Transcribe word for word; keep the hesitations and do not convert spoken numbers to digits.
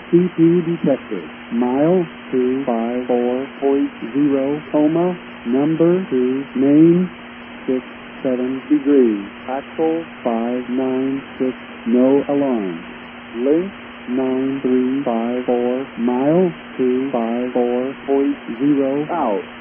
C P detected. Mile two five four point zero, coma, number two, main, six seven degrees, axle five nine six, no alarm. Link nine three five four, mile two five four point zero, out.